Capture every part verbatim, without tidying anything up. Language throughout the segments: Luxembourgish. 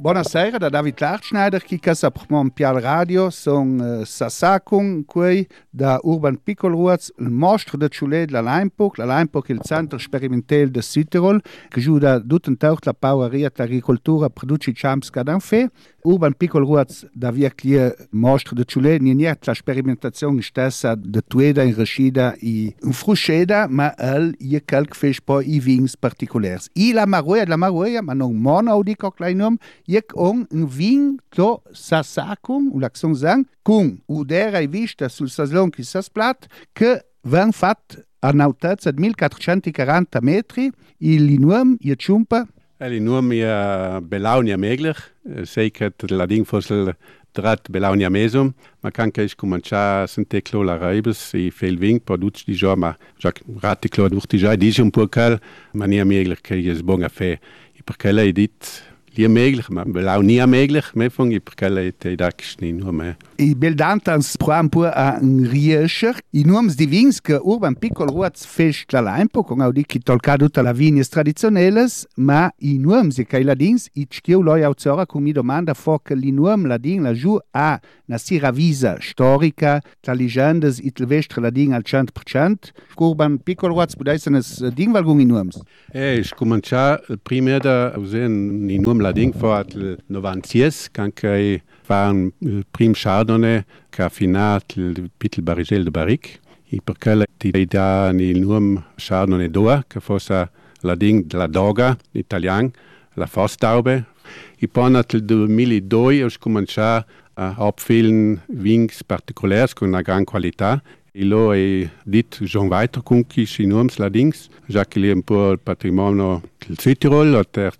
Buonasera, da David Lartschneider, qui casa per Pial Radio, son uh, Sassacung, qui da Urban Piccolruaz, il mostro de Ciulet la Leinpoc, la Leinpoc il centro sperimental de Südtirol, che giuda tutto in taucht la paureria l'agricoltura produce champs cadanfe. Urban Piccolruaz da wirklich mostro de Ciulet, nie niet la sperimentazione stessa de tueda in Rashida i in Fruscheda, ma el je calc fes poi i vins particulars. I la Maroia, la Maroia, ma non mono di coclainum, jek on un vin to Sassacum, u l'accent sang, cum udera e vista sul salon qui s'asplat, che van fat a nautezza di millequattrocentoquaranta metri, il linuam, je ciumpa. Linuam je belaunia meglich, zeker la ding fossel drat belaunia mesum, ma kan che is comincia a sente clo la raibes e fel vin produce di già, ma già rati clo durti già di un po' cal, mania meglich che je bon a fe, e perché lei dit Lia möglich, ma belau nie möglich, mehr von ich perché te dax ni nur mehr. I beldantans proam pur a un riescher, i nuams di vins che Urban Piccolruaz fest la lampo, con audi che tolca tutta la vignes tradizionelles, ma i nuams e kai ladins, i chkiu loi autora cum mi domanda fo che li nuam ladin la giù a na sira visa storica, tra legendes i telvestre ladin al cent per cent. Urban Piccolruaz budaisenes ding valgung i nuams. Eh, ich comincia primer da usen i nuam lading fort il novanties, canque fan il prim chardonnay che ha finat il pitel barigel de barrique. E perché ti da il nuam chardonnay d'oa, che fosse lading de la doga, italian, la Forstaube. E poi nel duemiladue ho cominciato a abfüllen vins particulars con una gran qualità. E lo è dit John weiter con chi si nuams ladings, già che lì un po' il patrimonio del Südtirol,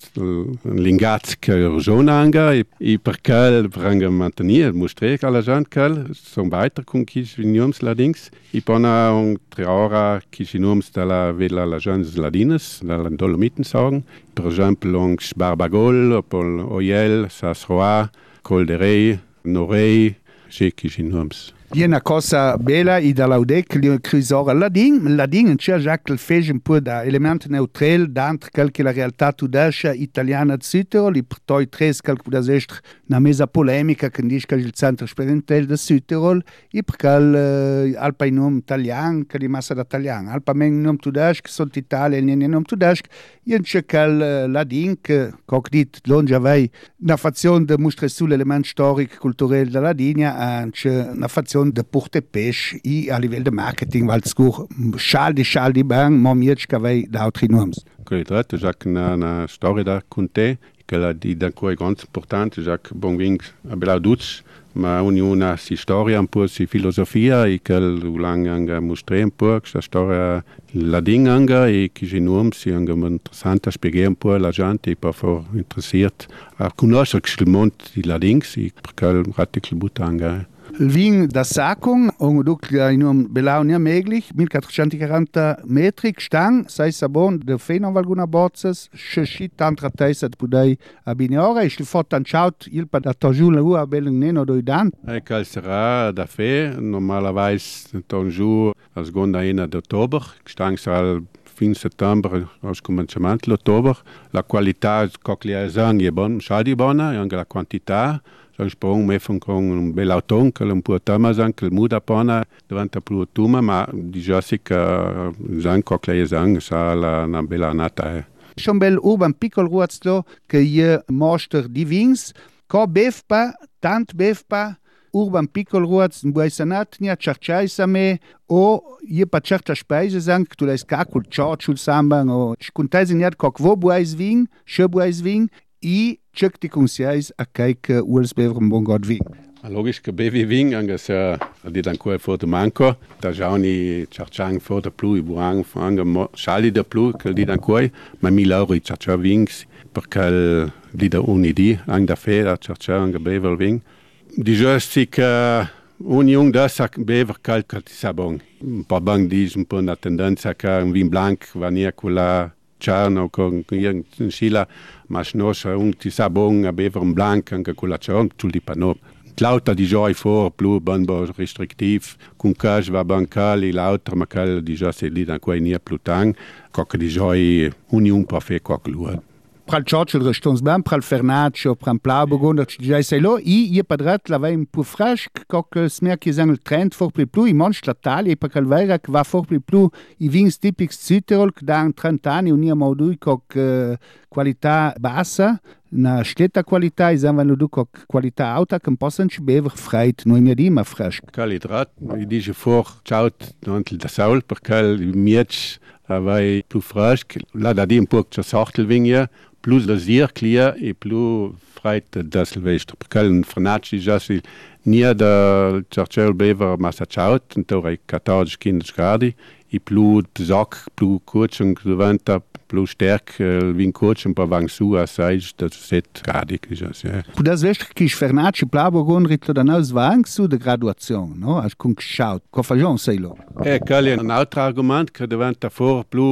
l'ingaz che regiona anche, e perché vranga mantenere, mostrare alla gente che sono weiter con chi si nuams ladings, e poi un tre ore chi si nuams dalla villa la gente ladinas, dalla Dolomiten sagen, per esempio un Barbagol, Oyel, Sasroa, Col de Rei, Norei, c'è chi si nuams. Je una cosa bella e da laudec li crisora ladin, ladin in cer Jacques fece un po' da elemento neutral d'antre quel che la realtà tudescia italiana di Südtirol, e portoi tres quel che da est una mesa polemica che dice che il centro sperimental di Südtirol, e perché uh, alpa in nome italiano, che di massa d'italiano, alpa men nome tudesc, che sono Italia e non nome tudesc, e in cer quel uh, ladin che, come dit, longe avei una fazione di mostrare sull'elemento storico culturale della Ladigna, anche una fazione de porte pêche e a livello de marketing val scur schaldi schaldi bang mo mietsch cavei d'autri noms. Corretto, già che una storia da conte, che la di da coi ganz importante, già che bon ving a bella duc, ma ognuna si storia un po' si filosofia e che lang anga mostrare un po' questa storia la ding anga e che ci nom si anga interessante spiegare un po' la gente e per for interessiert a conoscere il mondo di la dings e perché il articolo butta anga. Il vin da Saccum, on duc in un belaunia meglich, millequattrocentoquaranta metri, stang, sei sabon de fenon valguna bozzes, sceschit tantra teisa de pudei a biniora, e sti fot anchaut il pa da tonjun la ua belen neno doi dan. E cal sarà da fe, normalerweise tonjun a seconda ena d'ottober, stang sarà fin settembre, aus cominciamento l'ottober, la qualità coclia sang è bon, schadi bona, e anche la quantità. Sono sprung me von con un bel auton che un po' tama sang che muda pona durante plu tuma ma di jessica sang coclea sang sa la una bella nata è. Schon bel Urban Piccolruazlo che je moster di vins co befpa tant befpa Urban Piccolruaz in buisanatnia cercaisa me o je pa certa speise sang tu lei scacul ciocciul samban o scuntaisin co vo buais vin che buais vin e c'è ti consigliais a che uls bever un buon god vin. Logisch che bevi vin anche se di ancora foto manco, da giauni cercang foto plu i buang anche sali da plu che di ancora, ma mi lauri cerca vins perché di da unidi anche da fera cerca anche bever vin. Di giusti che un jung da sa bever calca ti sabon. Un po' bang di un po' una tendenza che un vin blanc va nia quella Ciano con in Scila, ma snoscia un ti sabon a bever un blanc anche con la cion tul di panò. L'auta di gioi for plu banbo restrictiv, con cage va bancali, l'autra ma cal di già se lì da quei nia plutang, coc di gioi union pa fe coc lua. Pral Cioccio, il Restons Blanc, pral Fernaccio, pral Plauburgunder, già sei lo, i, i padret la vai un po' fresc, coc smer che sang il trend for più più, i monst la taglia, per calvera che va for più più, i vins tipics Südtirol, che da trenta anni unia maudui coc uh, qualità bassa, na stetta qualità, i sanno du coc qualità alta, che possono ci bever freit, noi mi di ma fresc. Calidrat, i dice for, ciaut, dantel da saul, perché il miec avai più fresc, là da di un po' c'è sortel vingia, plus da zir clia e più freit da silvestre, perché il frenacci già si nia da cercel bever massa ciaut, intorno quattordici quindici gradi, e più zoc, più coaching diventa più sterk, il vin coaching per vang su a sei da sette gradi, diciamo. Das vestre che Fernacci Plauburgunder ritlo da nos vang su de graduazione, no? Als con schaut, co fagion sei lo. E qual è un altro argomento che diventa for più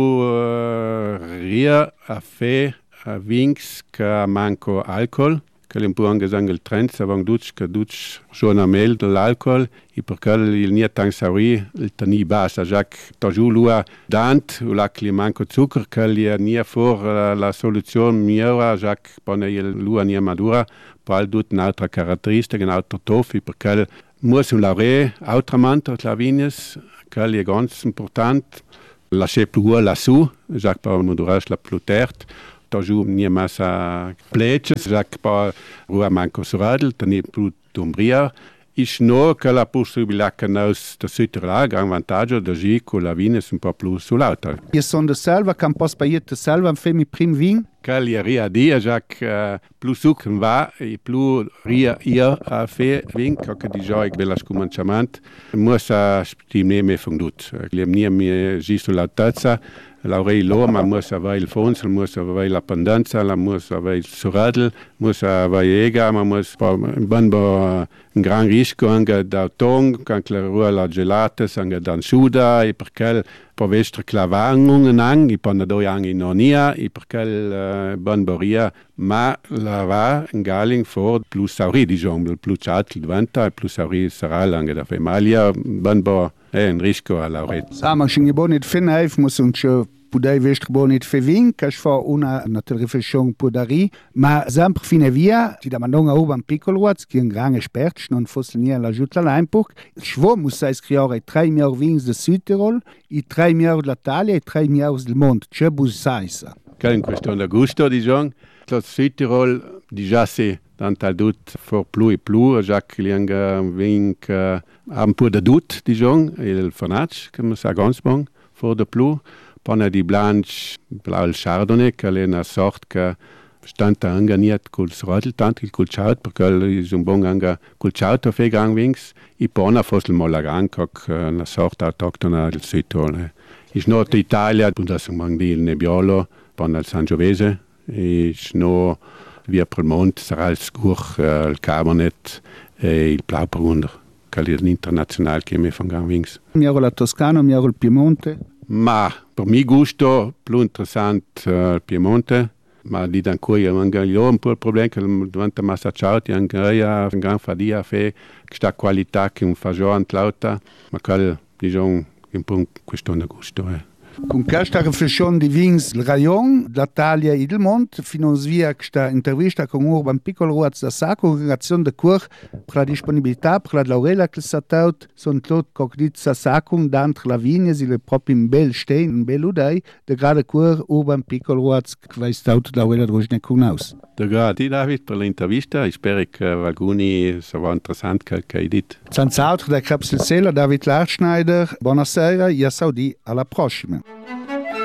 uh, ria a fe a vins che manco alcol, che l'impo anche sang il trend, se vang duc che duc giorna mel dell'alcol, e perché il nie tang sauri, il tani bassa, giac togiu lua dant, u la che manco zuccher, che li nie for uh, la soluzione migliore, giac pone il lua nie madura, poi tut un'altra caratteristica, un altro toffi, perché muss un laure, autramente, la vignes, che è ganz important, lasciare più lassù, giac per madurare la più tert, togiu nie massa pleces, giac per rua manco suradel, tani più tumbria, ich no che la possibilità che nos da Südtirol gran vantaggio da gi con la vine un po' più sull'alta. Io sono da selva, che posso paiet da selva, femi prim vin. Che li ria dia, già che più suc va e più ria io a fe vin, che di già che bella scominciamento, musa stimeme fondut. Li mia mi gi sulla tazza, l'aurei lo, ma muss avere il fons, muss avere la pendenza, la muss avere il suradel, muss avere ega, ma muss ben un gran rischio anche da tong, anche la rua la gelates, anche da sciuda, e perché per vestre clavangungen ang, e per doi anni non nia, e perché ben boria, ma la va in galing for plus sauri, diciamo, plus chat diventa, e plus sauri sarà anche da femalia, ben bo è un rischio alla rete. Sama schinge bonit finnaif, muss un pudei vestre bonit fevin, che fa una naturale riflessione pudari, ma sempre fine via, ti da mandonga Urban Piccolruaz, che è un gran espert, non fosse nie la giutta l'Einpuch, schwo muss sei scriore tre miglior vins de Südtirol, i tre miglior dell'Italia e tre miglior del mondo, c'è bus saisa. Che è in questione di gusto, diciamo, la Südtirol, di già si tanto dut for più e più, già che li hanno vinc un po' di dut, diciamo, il Fernacci, che mi sa ganz bon, for di più. Poi di Blanche, il Chardonnay, che è una sorta che sta anche niet col srodel, tanto col ciaut, perché è un buon anche col ciaut a fegang wings, e poi fosse il Molagan, che è una sorta autoctona del Südtirol. È nord Italia, da il Nebbiolo, poi il Sangiovese, e no via Premont, sarà il Scur, il Cabernet e il Blauburgunder, che è internazionale che mi fanno wings. Miaro la Toscana, miaro il Piemonte. Ma per mio gusto più interessante uh, il Piemonte, ma di ancora io ho un po' il problema che durante massa ciauti anche io ho una gran fatica a fare questa qualità che un fagione lauta, ma che diciamo è un po' una questione di gusto. Eh. Con questa riflessione di vins il rayon d'Italia e del mondo, fino a questa intervista con Urban Piccolruaz da Sacco, congregazione de cur per la disponibilità, per la laurela che si ha sono tutti cogniti a Sacco, dentro la vigna, si le proprio in bel stein, in bel udai, de grade cur Urban Piccolruaz, che va stato laurela drogine con nous. De grade, David, per l'intervista, e spero che alcuni sarà interessante che hai detto. Senza altro, da Capsel Sela, David Larschneider, buonasera, e a Saudi, alla prossima.